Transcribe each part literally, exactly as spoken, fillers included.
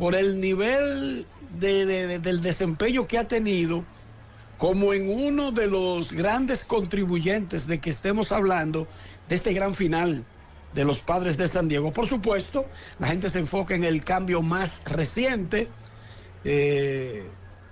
por el nivel de, de, de, del desempeño que ha tenido, como en uno de los grandes contribuyentes de que estemos hablando de este gran final de los Padres de San Diego. Por supuesto, la gente se enfoca en el cambio más reciente, eh,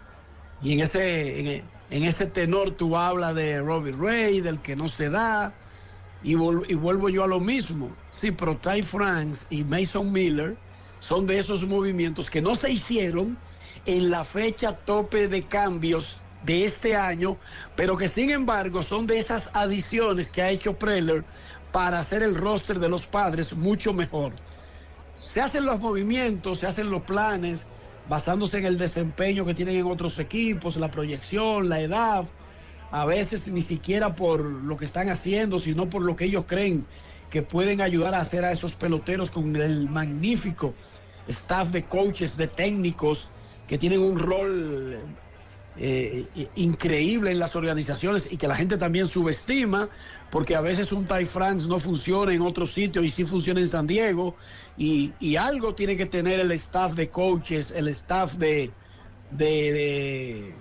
y en ese, en, en ese tenor tú hablas de Robbie Ray, del que no se da, y, vol, y vuelvo yo a lo mismo. Sí, pero Ty France y Mason Miller son de esos movimientos que no se hicieron en la fecha tope de cambios de este año, pero que sin embargo son de esas adiciones que ha hecho Preller para hacer el roster de los Padres mucho mejor. Se hacen los movimientos, se hacen los planes basándose en el desempeño que tienen en otros equipos, la proyección, la edad, a veces ni siquiera por lo que están haciendo, sino por lo que ellos creen que pueden ayudar a hacer a esos peloteros con el magnífico staff de coaches, de técnicos, que tienen un rol eh, increíble en las organizaciones y que la gente también subestima, porque a veces un Ty France no funciona en otros sitios y sí funciona en San Diego, y, y algo tiene que tener el staff de coaches, el staff de, de, de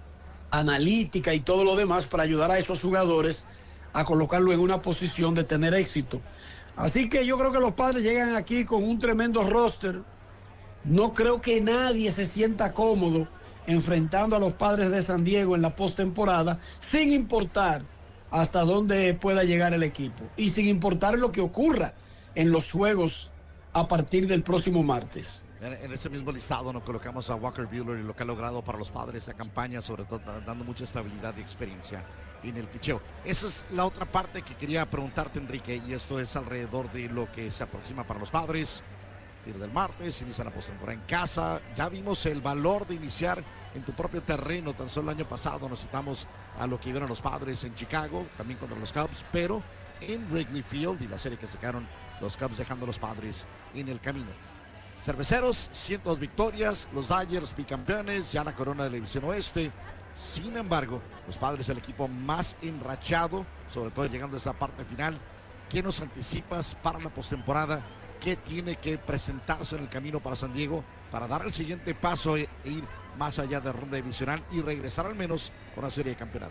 analítica y todo lo demás para ayudar a esos jugadores a colocarlo en una posición de tener éxito. Así que yo creo que los Padres llegan aquí con un tremendo roster. No creo que nadie se sienta cómodo enfrentando a los Padres de San Diego en la postemporada, sin importar hasta dónde pueda llegar el equipo y sin importar lo que ocurra en los juegos a partir del próximo martes. En, en ese mismo listado nos colocamos a Walker Buehler y lo que ha logrado para los Padres esta campaña, sobre todo dando mucha estabilidad y experiencia en el picheo. Esa es la otra parte que quería preguntarte, Enrique, y esto es alrededor de lo que se aproxima para los Padres. Tiro del martes, inicia la postemporada en casa. Ya vimos el valor de iniciar en tu propio terreno. Tan solo el año pasado nos citamos a lo que vieron los Padres en Chicago, también contra los Cubs, pero en Wrigley Field, y la serie que sacaron los Cubs dejando a los Padres en el camino. Cerveceros, ciento dos victorias, los Dodgers bicampeones, ya la corona de la división oeste. Sin embargo, los Padres el equipo más enrachado, sobre todo llegando a esa parte final. ¿Qué nos anticipas para la postemporada? ¿Qué tiene que presentarse en el camino para San Diego para dar el siguiente paso e ir más allá de ronda divisional y regresar al menos con una serie de campeonato?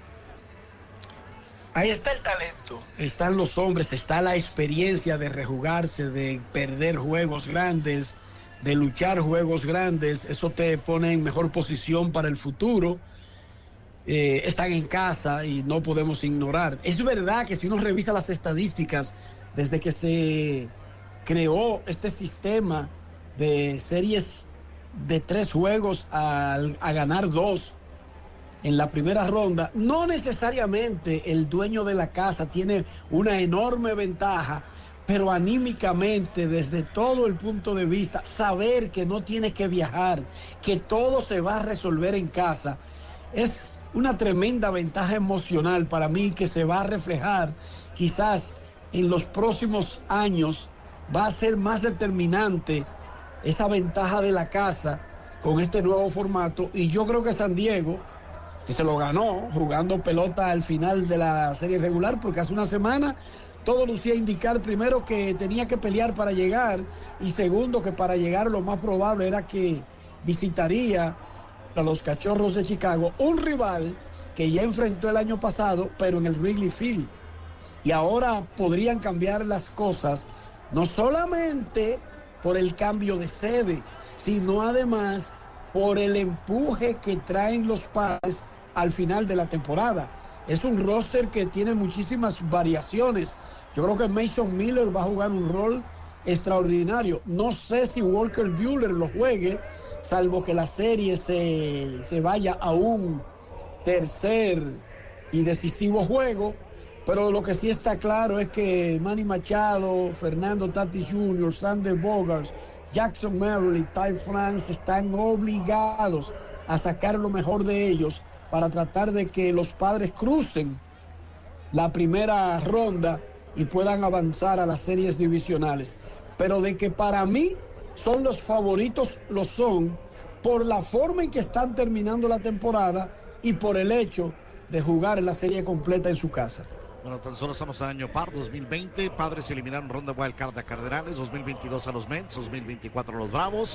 Ahí está el talento, están los hombres, está la experiencia de rejugarse, de perder juegos grandes, de luchar juegos grandes. Eso te pone en mejor posición para el futuro. Eh, están en casa y no podemos ignorar. Es verdad que si uno revisa las estadísticas desde que se creó este sistema de series de tres juegos a, a ganar dos en la primera ronda, no necesariamente el dueño de la casa tiene una enorme ventaja, pero anímicamente, desde todo el punto de vista, saber que no tiene que viajar, que todo se va a resolver en casa, es una tremenda ventaja emocional para mí que se va a reflejar quizás en los próximos años. Va a ser más determinante esa ventaja de la casa con este nuevo formato, y yo creo que San Diego, que se lo ganó jugando pelota al final de la serie regular, porque hace una semana todo lucía indicar, primero, que tenía que pelear para llegar, y segundo, que para llegar lo más probable era que visitaría a los Cachorros de Chicago, un rival que ya enfrentó el año pasado, pero en el Wrigley Field. Y ahora podrían cambiar las cosas, no solamente por el cambio de sede, sino además por el empuje que traen los Padres al final de la temporada. Es un roster que tiene muchísimas variaciones. Yo creo que Mason Miller va a jugar un rol extraordinario. No sé si Walker Buehler lo juegue, salvo que la serie se, se vaya a un tercer y decisivo juego. Pero lo que sí está claro es que Manny Machado, Fernando Tatis junior, Sander Bogaerts, Jackson Merrill y Ty France están obligados a sacar lo mejor de ellos para tratar de que los Padres crucen la primera ronda y puedan avanzar a las series divisionales. Pero de que para mí son los favoritos, lo son por la forma en que están terminando la temporada y por el hecho de jugar la serie completa en su casa. Bueno, tan solo estamos en año par, dos mil veinte. Padres eliminaron ronda wild card a Cardenales, dos mil veintidós a los Mets, dos mil veinticuatro a los Bravos.